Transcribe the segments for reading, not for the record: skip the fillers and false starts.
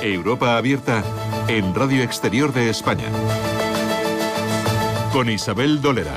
Europa Abierta en Radio Exterior de España. Con Isabel Dolera.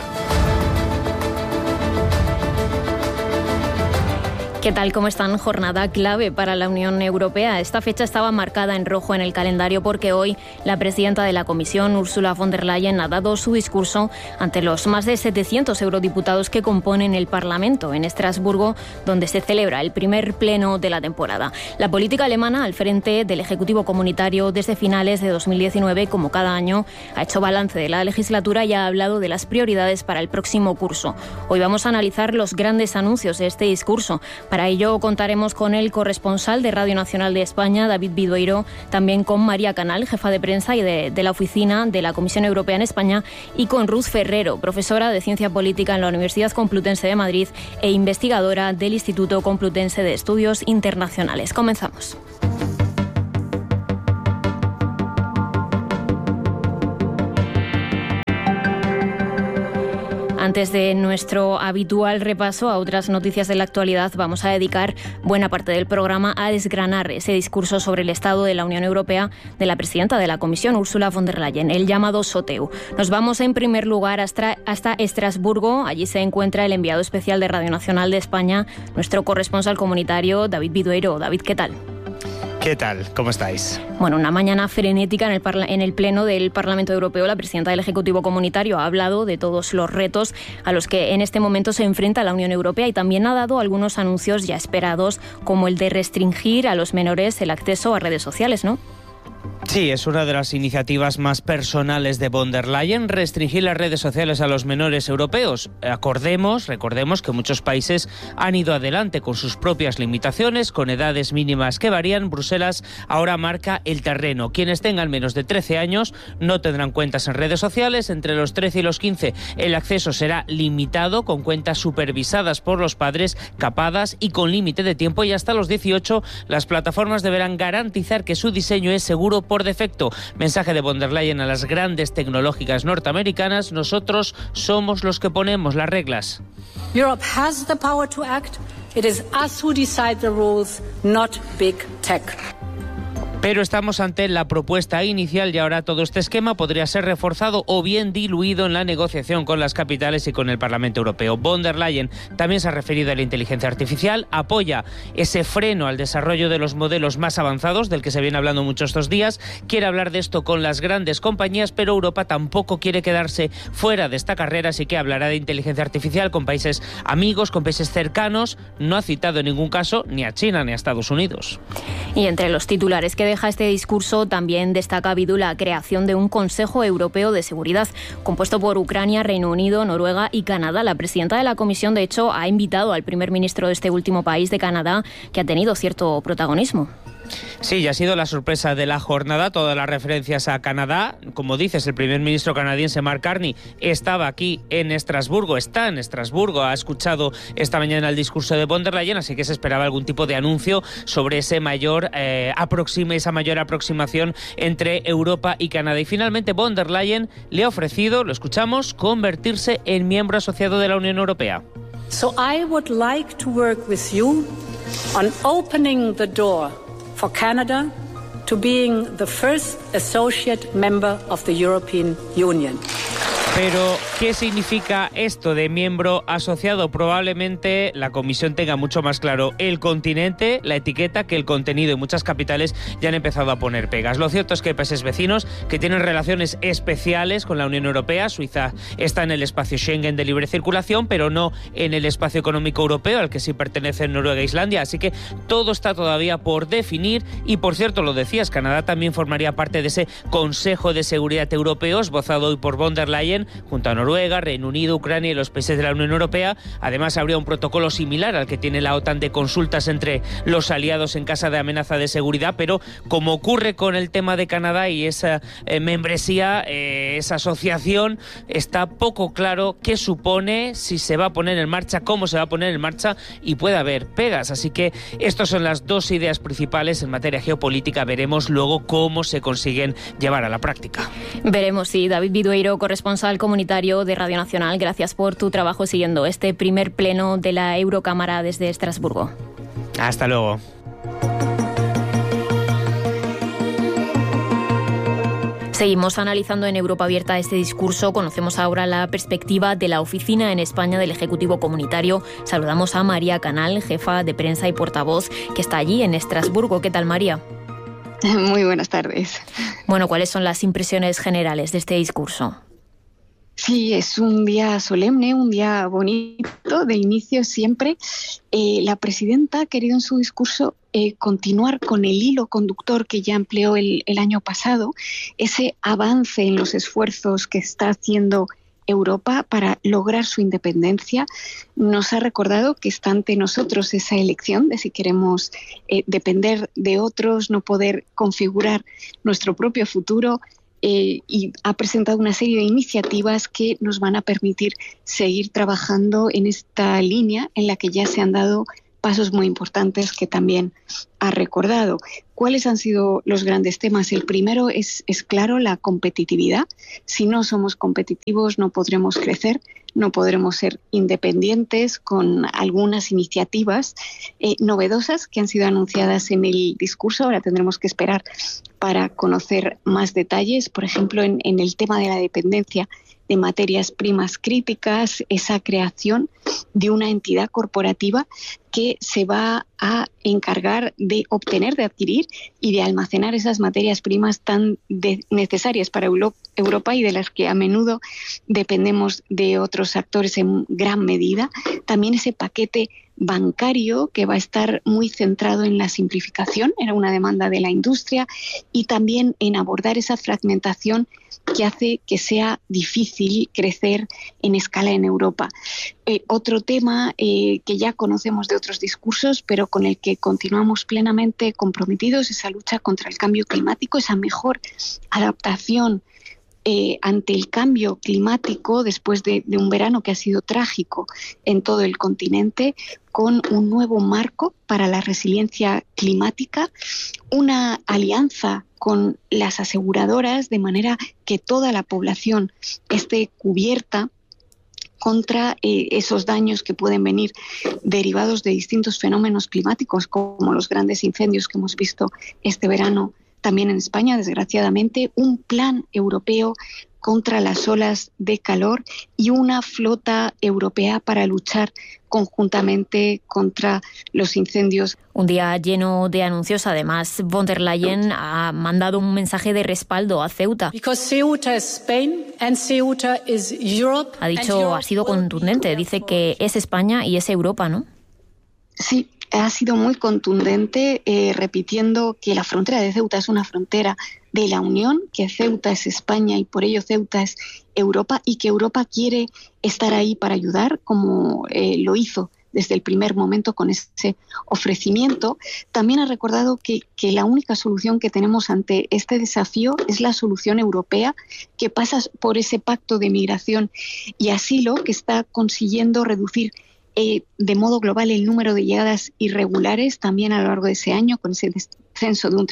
¿Qué tal? ¿Cómo están? Jornada clave para la Unión Europea. Esta fecha estaba marcada en rojo en el calendario porque hoy la presidenta de la Comisión, Ursula von der Leyen, ha dado su discurso ante los más de 700 eurodiputados que componen el Parlamento en Estrasburgo, donde se celebra el primer pleno de la temporada. La política alemana, al frente del Ejecutivo Comunitario desde finales de 2019, como cada año, ha hecho balance de la legislatura y ha hablado de las prioridades para el próximo curso. Hoy vamos a analizar los grandes anuncios de este discurso. Para ello contaremos con el corresponsal de Radio Nacional de España, David Bidueiro, también con María Canal, jefa de prensa y de la oficina de la Comisión Europea en España, y con Ruth Ferrero, profesora de Ciencia Política en la Universidad Complutense de Madrid e investigadora del Instituto Complutense de Estudios Internacionales. Comenzamos. Antes de nuestro habitual repaso a otras noticias de la actualidad, vamos a dedicar buena parte del programa a desgranar ese discurso sobre el estado de la Unión Europea de la presidenta de la Comisión, Ursula von der Leyen, el llamado SOTEU. Nos vamos en primer lugar hasta Estrasburgo. Allí se encuentra el enviado especial de Radio Nacional de España, nuestro corresponsal comunitario, David Bidueiro. David, ¿qué tal? ¿Qué tal? ¿Cómo estáis? Bueno, una mañana frenética en el Pleno del Parlamento Europeo. La presidenta del Ejecutivo Comunitario ha hablado de todos los retos a los que en este momento se enfrenta la Unión Europea y también ha dado algunos anuncios ya esperados, como el de restringir a los menores el acceso a redes sociales, ¿no? Sí, es una de las iniciativas más personales de von der Leyen, restringir las redes sociales a los menores europeos. Recordemos que muchos países han ido adelante con sus propias limitaciones, con edades mínimas que varían. Bruselas ahora marca el terreno. Quienes tengan menos de 13 años no tendrán cuentas en redes sociales. Entre los 13 y los 15 el acceso será limitado, con cuentas supervisadas por los padres, capadas y con límite de tiempo. Y hasta los 18 las plataformas deberán garantizar que su diseño es seguro por defecto. Mensaje de von der Leyen a las grandes tecnológicas norteamericanas: nosotros somos los que ponemos las reglas. Europe has the power to act. It is us who decide the rules, not big tech. Pero estamos ante la propuesta inicial y ahora todo este esquema podría ser reforzado o bien diluido en la negociación con las capitales y con el Parlamento Europeo. Von der Leyen también se ha referido a la inteligencia artificial, apoya ese freno al desarrollo de los modelos más avanzados, del que se viene hablando mucho estos días. Quiere hablar de esto con las grandes compañías, pero Europa tampoco quiere quedarse fuera de esta carrera, así que hablará de inteligencia artificial con países amigos, con países cercanos. No ha citado en ningún caso ni a China ni a Estados Unidos. Y entre los titulares que deja este discurso también destaca Bidu la creación de un Consejo Europeo de Seguridad compuesto por Ucrania, Reino Unido, Noruega y Canadá. La presidenta de la Comisión, de hecho, ha invitado al primer ministro de este último país, de Canadá, que ha tenido cierto protagonismo. Sí, ya ha sido la sorpresa de la jornada, todas las referencias a Canadá. Como dices, el primer ministro canadiense, Mark Carney, estaba aquí en Estrasburgo, está en Estrasburgo, ha escuchado esta mañana el discurso de von der Leyen, así que se esperaba algún tipo de anuncio sobre esa mayor aproximación entre Europa y Canadá. Y finalmente von der Leyen le ha ofrecido, lo escuchamos, convertirse en miembro asociado de la Unión Europea. So I would like to work with you on opening the door for Canada to being the first associate member of the European Union. Pero, ¿qué significa esto de miembro asociado? Probablemente la Comisión tenga mucho más claro el continente, la etiqueta, que el contenido, y muchas capitales ya han empezado a poner pegas. Lo cierto es que hay países vecinos que tienen relaciones especiales con la Unión Europea. Suiza está en el espacio Schengen de libre circulación, pero no en el espacio económico europeo, al que sí pertenecen Noruega e Islandia. Así que todo está todavía por definir. Y, por cierto, lo decías, Canadá también formaría parte de ese Consejo de Seguridad Europeo, esbozado hoy por von der Leyen, junto a Noruega, Reino Unido, Ucrania y los países de la Unión Europea. Además, habría un protocolo similar al que tiene la OTAN de consultas entre los aliados en caso de amenaza de seguridad, pero como ocurre con el tema de Canadá y esa membresía, esa asociación, está poco claro qué supone, si se va a poner en marcha, cómo se va a poner en marcha, y puede haber pegas. Así que estas son las dos ideas principales en materia geopolítica. Veremos luego cómo se consiguen llevar a la práctica. Veremos, sí. David Bidueiro, corresponsal comunitario de Radio Nacional, gracias por tu trabajo siguiendo este primer pleno de la Eurocámara desde Estrasburgo. Hasta luego. Seguimos analizando en Europa Abierta este discurso. Conocemos ahora la perspectiva de la oficina en España del Ejecutivo Comunitario. Saludamos a María Canal, jefa de prensa y portavoz, que está allí en Estrasburgo. ¿Qué tal, María? Muy buenas tardes. Bueno, ¿cuáles son las impresiones generales de este discurso? Sí, es un día solemne, un día bonito, de inicio siempre. La presidenta ha querido en su discurso continuar con el hilo conductor que ya empleó el año pasado, ese avance en los esfuerzos que está haciendo Europa para lograr su independencia. Nos ha recordado que está ante nosotros esa elección de si queremos depender de otros, no poder configurar nuestro propio futuro. Y ha presentado una serie de iniciativas que nos van a permitir seguir trabajando en esta línea en la que ya se han dado pasos muy importantes que también ha recordado. ¿Cuáles han sido los grandes temas? El primero es claro, la competitividad. Si no somos competitivos no podremos crecer, no podremos ser independientes, con algunas iniciativas novedosas que han sido anunciadas en el discurso. Ahora tendremos que esperar para conocer más detalles. Por ejemplo, en el tema de la dependencia de materias primas críticas, esa creación de una entidad corporativa que se va a encargar de obtener, de adquirir y de almacenar esas materias primas tan necesarias para Europa y de las que a menudo dependemos de otros actores en gran medida. También ese paquete bancario que va a estar muy centrado en la simplificación, era una demanda de la industria, y también en abordar esa fragmentación que hace que sea difícil crecer en escala en Europa. Otro tema que ya conocemos de otros discursos, pero con el que continuamos plenamente comprometidos, esa lucha contra el cambio climático, esa mejor adaptación ante el cambio climático después de un verano que ha sido trágico en todo el continente, con un nuevo marco para la resiliencia climática, una alianza con las aseguradoras de manera que toda la población esté cubierta contra esos daños que pueden venir derivados de distintos fenómenos climáticos, como los grandes incendios que hemos visto este verano también en España, desgraciadamente, un plan europeo contra las olas de calor y una flota europea para luchar conjuntamente contra los incendios. Un día lleno de anuncios. Además, von der Leyen ha mandado un mensaje de respaldo a Ceuta. Ha dicho, ha sido contundente, dice que es España y es Europa, ¿no? Sí, ha sido muy contundente, repitiendo que la frontera de Ceuta es una frontera de la Unión, que Ceuta es España y por ello Ceuta es Europa, y que Europa quiere estar ahí para ayudar, como lo hizo desde el primer momento con ese ofrecimiento. También ha recordado que la única solución que tenemos ante este desafío es la solución europea, que pasa por ese pacto de migración y asilo que está consiguiendo reducir de modo global el número de llegadas irregulares también a lo largo de ese año, con ese descenso de un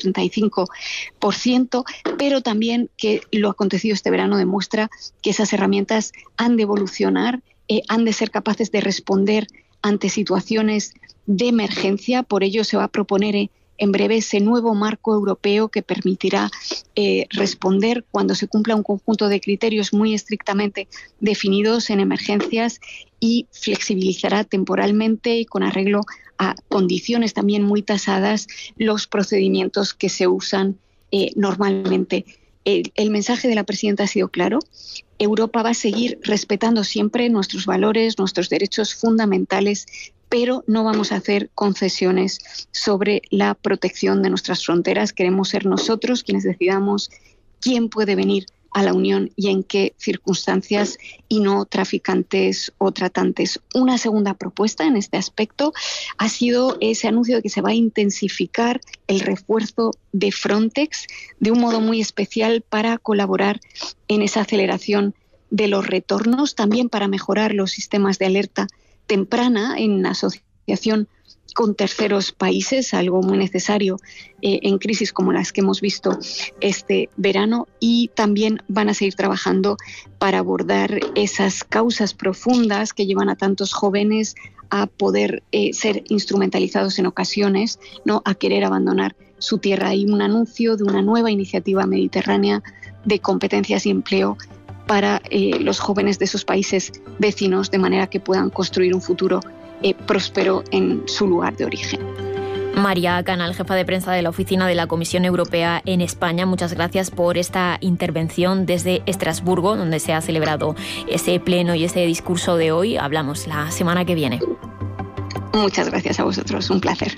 35%, pero también que lo acontecido este verano demuestra que esas herramientas han de evolucionar, han de ser capaces de responder ante situaciones de emergencia. Por ello se va a proponer en breve ese nuevo marco europeo que permitirá responder cuando se cumpla un conjunto de criterios muy estrictamente definidos en emergencias, y flexibilizará temporalmente y con arreglo a condiciones también muy tasadas los procedimientos que se usan normalmente. El mensaje de la presidenta ha sido claro. Europa va a seguir respetando siempre nuestros valores, nuestros derechos fundamentales, pero no vamos a hacer concesiones sobre la protección de nuestras fronteras. Queremos ser nosotros quienes decidamos quién puede venir a la Unión y en qué circunstancias, y no traficantes o tratantes. Una segunda propuesta en este aspecto ha sido ese anuncio de que se va a intensificar el refuerzo de Frontex de un modo muy especial para colaborar en esa aceleración de los retornos, también para mejorar los sistemas de alerta temprana en asociación con terceros países, algo muy necesario en crisis como las que hemos visto este verano, y también van a seguir trabajando para abordar esas causas profundas que llevan a tantos jóvenes a poder ser instrumentalizados en ocasiones, ¿no?, a querer abandonar su tierra. Hay un anuncio de una nueva iniciativa mediterránea de competencias y empleo para los jóvenes de sus países vecinos, de manera que puedan construir un futuro próspero en su lugar de origen. María Canal, jefa de prensa de la Oficina de la Comisión Europea en España, muchas gracias por esta intervención desde Estrasburgo, donde se ha celebrado ese pleno y ese discurso de hoy. Hablamos la semana que viene. Muchas gracias a vosotros, un placer.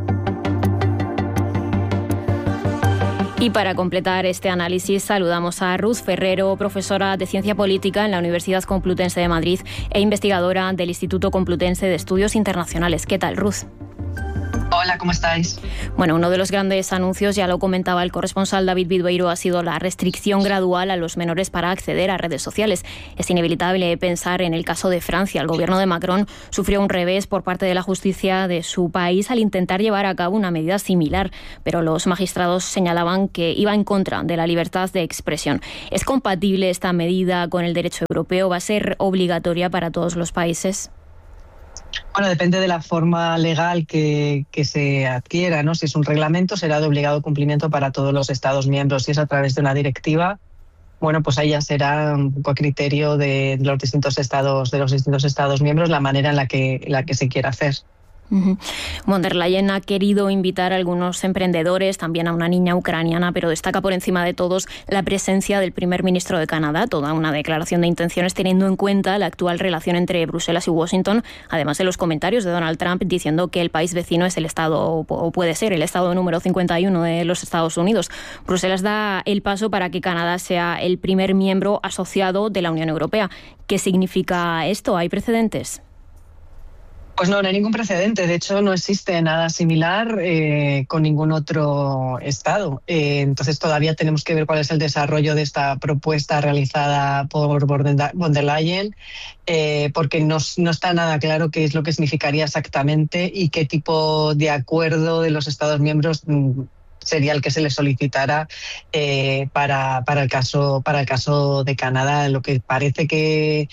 Y para completar este análisis saludamos a Ruth Ferrero, profesora de Ciencia Política en la Universidad Complutense de Madrid e investigadora del Instituto Complutense de Estudios Internacionales. ¿Qué tal, Ruth? Hola, ¿cómo estáis? Bueno, uno de los grandes anuncios, ya lo comentaba el corresponsal David Bidueiro, ha sido la restricción gradual a los menores para acceder a redes sociales. Es inevitable pensar en el caso de Francia. El gobierno de Macron sufrió un revés por parte de la justicia de su país al intentar llevar a cabo una medida similar, pero los magistrados señalaban que iba en contra de la libertad de expresión. ¿Es compatible esta medida con el derecho europeo? ¿Va a ser obligatoria para todos los países? Bueno, depende de la forma legal que se adquiera, ¿no? Si es un reglamento, será de obligado cumplimiento para todos los Estados miembros. Si es a través de una directiva, bueno, pues ahí ya será un poco a criterio de los distintos estados miembros la manera en la que se quiera hacer. Von der Leyen ha querido invitar a algunos emprendedores, también a una niña ucraniana, pero destaca por encima de todos la presencia del primer ministro de Canadá, toda una declaración de intenciones teniendo en cuenta la actual relación entre Bruselas y Washington, además de los comentarios de Donald Trump diciendo que el país vecino es el estado, o puede ser el estado número 51 de los Estados Unidos. Bruselas da el paso para que Canadá sea el primer miembro asociado de la Unión Europea. ¿Qué significa esto? ¿Hay precedentes? Pues no hay ningún precedente. De hecho, no existe nada similar con ningún otro estado. Entonces, todavía tenemos que ver cuál es el desarrollo de esta propuesta realizada por Von der Leyen, porque no está nada claro qué es lo que significaría exactamente y qué tipo de acuerdo de los Estados miembros sería el que se le solicitara para el caso de Canadá. Lo que parece que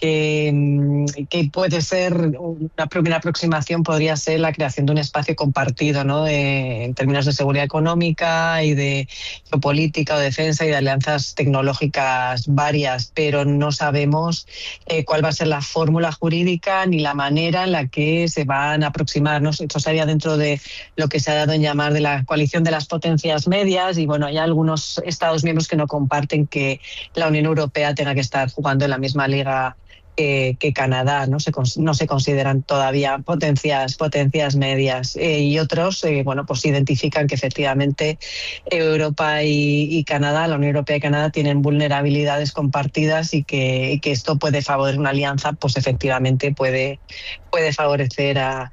puede ser una primera aproximación podría ser la creación de un espacio compartido, ¿no? En términos de seguridad económica y de geopolítica o defensa y de alianzas tecnológicas varias, pero no sabemos cuál va a ser la fórmula jurídica ni la manera en la que se van a aproximar, ¿no? Esto estaría dentro de lo que se ha dado en llamar de la coalición de las potencias medias y bueno, hay algunos Estados miembros que no comparten que la Unión Europea tenga que estar jugando en la misma liga que Canadá, no se consideran todavía potencias medias y otros bueno, pues identifican que efectivamente Europa y Canadá, la Unión Europea y Canadá tienen vulnerabilidades compartidas y que esto puede favorecer una alianza, pues efectivamente puede favorecer a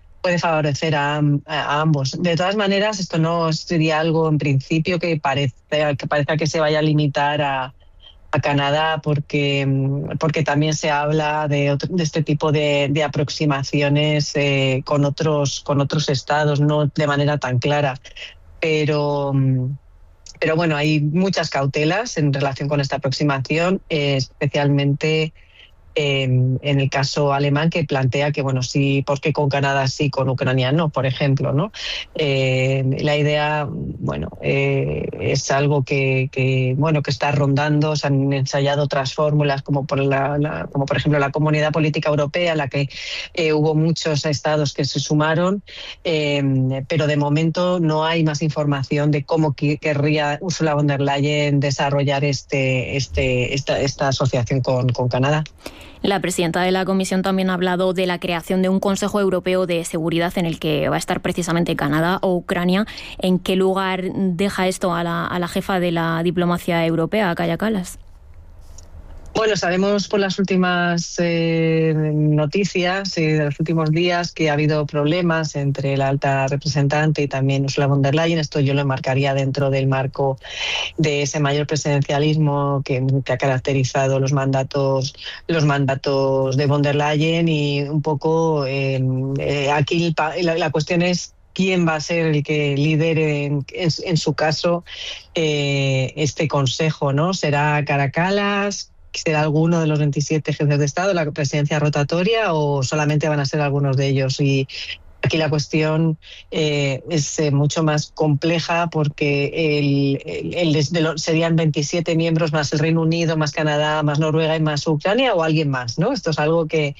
ambos. De todas maneras, esto no sería algo en principio que parezca que se vaya a limitar a Canadá, porque también se habla de este tipo de aproximaciones con otros estados, no de manera tan clara. Pero bueno, hay muchas cautelas en relación con esta aproximación, especialmente en el caso alemán, que plantea que, bueno, sí, ¿por qué con Canadá sí, con Ucrania no, por ejemplo, ¿no? La idea, bueno, es algo que está rondando. Se han ensayado otras fórmulas, como por ejemplo la Comunidad Política Europea, en la que hubo muchos estados que se sumaron, pero de momento no hay más información de cómo querría Ursula von der Leyen desarrollar esta asociación con Canadá. La presidenta de la Comisión también ha hablado de la creación de un Consejo Europeo de Seguridad en el que va a estar precisamente Canadá o Ucrania. ¿En qué lugar deja esto a la jefa de la diplomacia europea, Kaja Kallas? Bueno, sabemos por las últimas noticias de los últimos días que ha habido problemas entre la alta representante y también Ursula von der Leyen. Esto yo lo enmarcaría dentro del marco de ese mayor presidencialismo que ha caracterizado los mandatos de von der Leyen, y un poco aquí la cuestión es quién va a ser el que lidere en su caso este consejo, ¿no? ¿Será Kaja Kallas? ¿Será alguno de los 27 jefes de Estado la presidencia rotatoria o solamente van a ser algunos de ellos? Y Aquí la cuestión es mucho más compleja porque serían 27 miembros más el Reino Unido, más Canadá, más Noruega y más Ucrania o alguien más, ¿no? Esto es algo que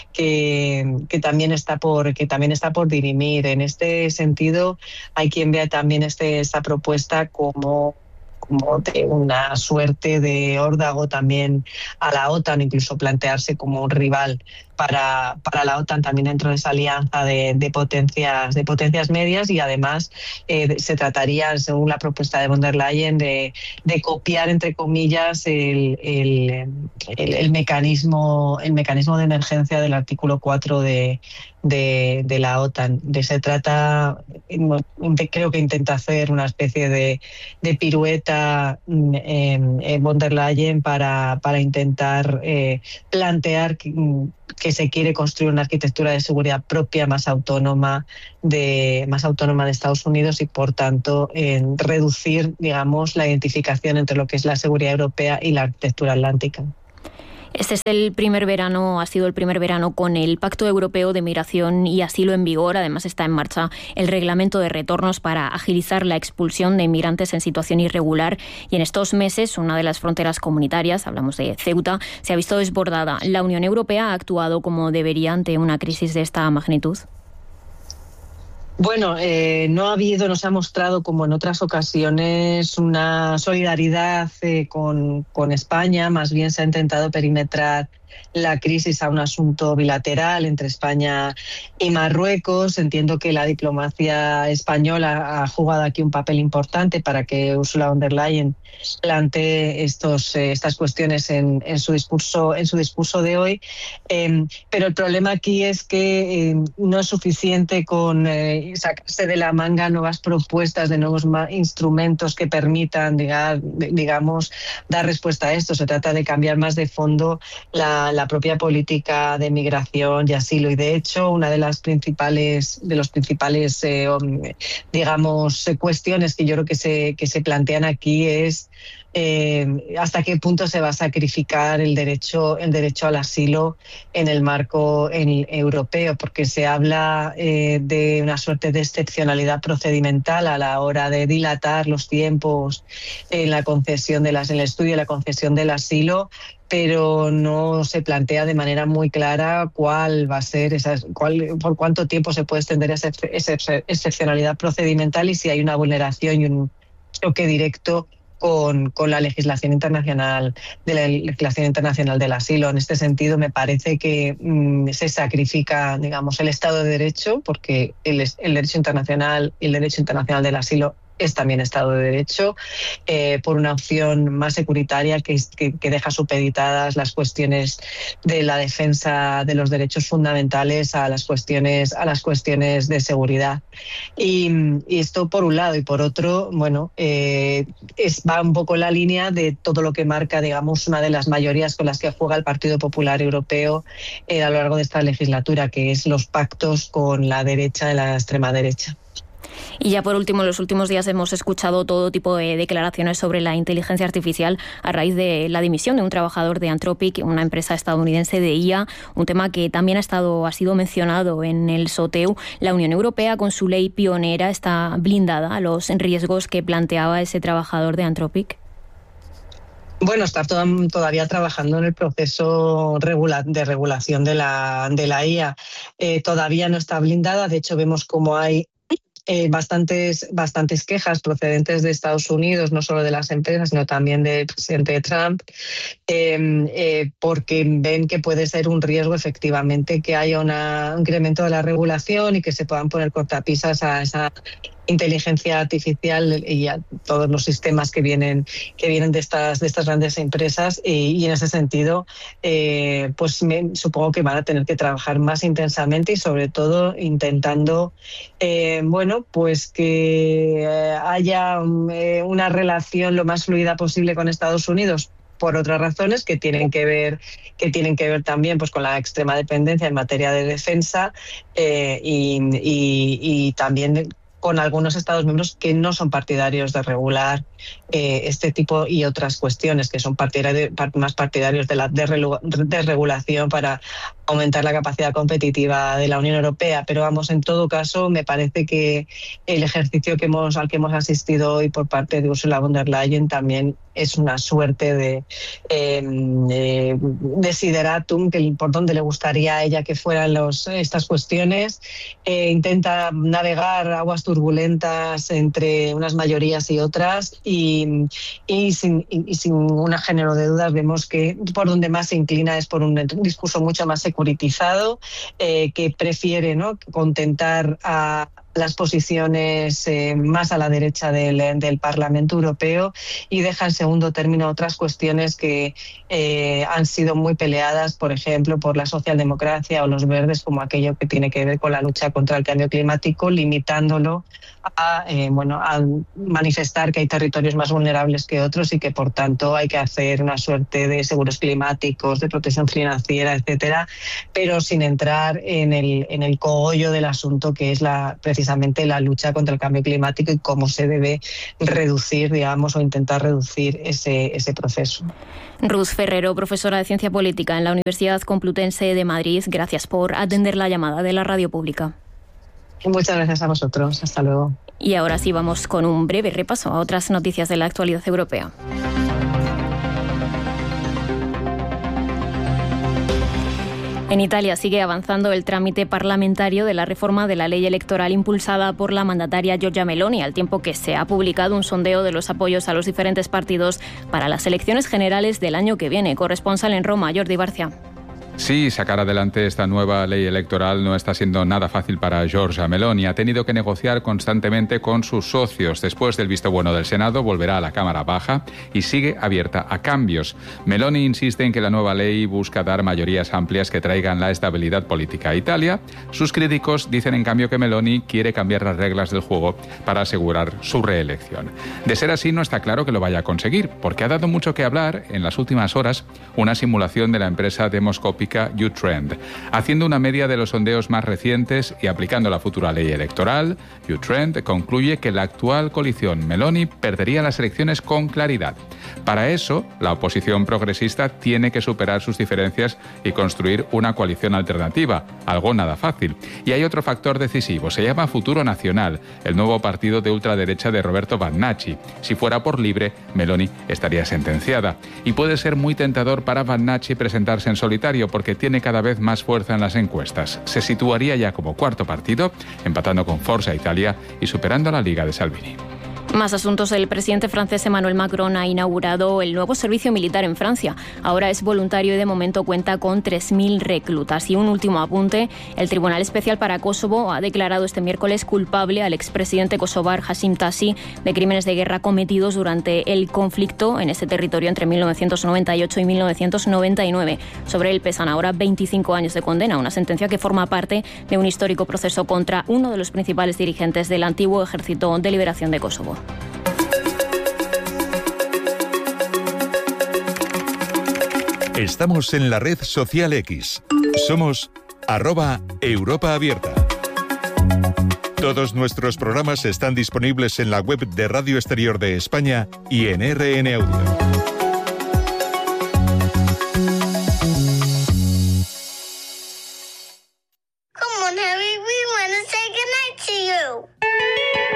también está por dirimir. En este sentido, hay quien vea también esta propuesta como de una suerte de órdago también a la OTAN, incluso plantearse como un rival para la OTAN también dentro de esa alianza de potencias medias, y además se trataría, según la propuesta de von der Leyen, de copiar, entre comillas, el mecanismo de emergencia del artículo 4 de la OTAN. Se trata, creo que intenta hacer una especie de pirueta von der Leyen para intentar plantear que se quiere construir una arquitectura de seguridad propia más autónoma de Estados Unidos, y por tanto reducir, digamos, la identificación entre lo que es la seguridad europea y la arquitectura atlántica. Este es ha sido el primer verano con el Pacto Europeo de Migración y Asilo en vigor. Además está en marcha el reglamento de retornos para agilizar la expulsión de inmigrantes en situación irregular, y en estos meses una de las fronteras comunitarias, hablamos de Ceuta, se ha visto desbordada. ¿La Unión Europea ha actuado como debería ante una crisis de esta magnitud? Bueno, no se ha mostrado, como en otras ocasiones, una solidaridad con España. Más bien se ha intentado perimetrar la crisis a un asunto bilateral entre España y Marruecos. Entiendo que la diplomacia española ha jugado aquí un papel importante para que Ursula von der Leyen plantee estas cuestiones en su discurso de hoy. Pero el problema aquí es que no es suficiente con sacarse de la manga nuevas propuestas de nuevos instrumentos que permitan, digamos, dar respuesta a esto. Se trata de cambiar más de fondo la propia política de migración y asilo, y de hecho una de los principales digamos cuestiones que yo creo que se plantean aquí es hasta qué punto se va a sacrificar el derecho al asilo en el marco europeo, porque se habla de una suerte de excepcionalidad procedimental a la hora de dilatar los tiempos en la concesión en el estudio y la concesión del asilo, pero no se plantea de manera muy clara cuál va a ser por cuánto tiempo se puede extender esa excepcionalidad procedimental, y si hay una vulneración y un choque directo con la legislación internacional del asilo. En este sentido, me parece que se sacrifica, digamos, el Estado de Derecho, porque el derecho internacional y el derecho internacional del asilo es también Estado de Derecho, por una opción más securitaria que deja supeditadas las cuestiones de la defensa de los derechos fundamentales a las cuestiones de seguridad. Y esto por un lado, y por otro, bueno, va un poco en la línea de todo lo que marca, digamos, una de las mayorías con las que juega el Partido Popular Europeo a lo largo de esta legislatura, que es los pactos con la derecha de la extrema derecha. Y ya por último, en los últimos días hemos escuchado todo tipo de declaraciones sobre la inteligencia artificial a raíz de la dimisión de un trabajador de Anthropic, una empresa estadounidense de IA, un tema que también ha sido mencionado en el SOTEU. La Unión Europea, con su ley pionera, está blindada a los riesgos que planteaba ese trabajador de Anthropic. Bueno, está todavía trabajando en el proceso de regulación de la IA. Todavía no está blindada. De hecho, vemos cómo hay bastantes quejas procedentes de Estados Unidos, no solo de las empresas, sino también del presidente Trump, porque ven que puede ser un riesgo efectivamente que haya un incremento de la regulación y que se puedan poner cortapisas a esa inteligencia artificial y a todos los sistemas que vienen de estas grandes empresas, y en ese sentido pues supongo que van a tener que trabajar más intensamente y sobre todo intentando pues que haya una relación lo más fluida posible con Estados Unidos, por otras razones que tienen que ver también pues con la extrema dependencia en materia de defensa, y también con algunos Estados miembros que no son partidarios de regular este tipo y otras cuestiones que son más partidarios de la desregulación para aumentar la capacidad competitiva de la Unión Europea. Pero vamos, en todo caso, me parece que el ejercicio al que hemos asistido hoy por parte de Ursula von der Leyen también es una suerte de desideratum, por donde le gustaría a ella que fueran estas cuestiones. Intenta navegar aguas turbulentas entre unas mayorías y otras y sin un género de dudas vemos que por donde más se inclina es por un discurso mucho más securitizado, que prefiere, ¿no?, contentar a las posiciones más a la derecha del Parlamento Europeo y deja en segundo término otras cuestiones que han sido muy peleadas, por ejemplo, por la socialdemocracia o los verdes, como aquello que tiene que ver con la lucha contra el cambio climático, limitándolo a manifestar que hay territorios más vulnerables que otros y que, por tanto, hay que hacer una suerte de seguros climáticos, de protección financiera, etcétera, pero sin entrar en el cogollo del asunto, que es precisamente la lucha contra el cambio climático y cómo se debe reducir, digamos, o intentar reducir ese proceso. Ruth Ferrero, profesora de Ciencia Política en la Universidad Complutense de Madrid, gracias por atender la llamada de la radio pública. Muchas gracias a vosotros. Hasta luego. Y ahora sí vamos con un breve repaso a otras noticias de la actualidad europea. En Italia sigue avanzando el trámite parlamentario de la reforma de la ley electoral impulsada por la mandataria Giorgia Meloni, al tiempo que se ha publicado un sondeo de los apoyos a los diferentes partidos para las elecciones generales del año que viene. Corresponsal en Roma, Jordi Barcia. Sí, sacar adelante esta nueva ley electoral no está siendo nada fácil para Giorgia Meloni. Ha tenido que negociar constantemente con sus socios. Después del visto bueno del Senado, volverá a la Cámara Baja y sigue abierta a cambios. Meloni insiste en que la nueva ley busca dar mayorías amplias que traigan la estabilidad política a Italia. Sus críticos dicen, en cambio, que Meloni quiere cambiar las reglas del juego para asegurar su reelección. De ser así, no está claro que lo vaya a conseguir, porque ha dado mucho que hablar en las últimas horas una simulación de la empresa demoscópica U-Trend. Haciendo una media de los sondeos más recientes y aplicando la futura ley electoral, U-Trend concluye que la actual coalición Meloni perdería las elecciones con claridad. Para eso, la oposición progresista tiene que superar sus diferencias y construir una coalición alternativa, algo nada fácil. Y hay otro factor decisivo, se llama Futuro Nacional, el nuevo partido de ultraderecha de Roberto Vannacci. Si fuera por libre, Meloni estaría sentenciada. Y puede ser muy tentador para Vannacci presentarse en solitario, porque tiene cada vez más fuerza en las encuestas. Se situaría ya como cuarto partido, empatando con Forza Italia y superando a la Liga de Salvini. Más asuntos. El presidente francés Emmanuel Macron ha inaugurado el nuevo servicio militar en Francia. Ahora es voluntario y de momento cuenta con 3.000 reclutas. Y un último apunte. El Tribunal Especial para Kosovo ha declarado este miércoles culpable al expresidente kosovar Hashim Thaçi de crímenes de guerra cometidos durante el conflicto en ese territorio entre 1998 y 1999. Sobre él pesan ahora 25 años de condena, una sentencia que forma parte de un histórico proceso contra uno de los principales dirigentes del antiguo Ejército de Liberación de Kosovo. Estamos en la red social X. Somos @EuropaAbierta. Todos nuestros programas están disponibles en la web de Radio Exterior de España y en RN Audio.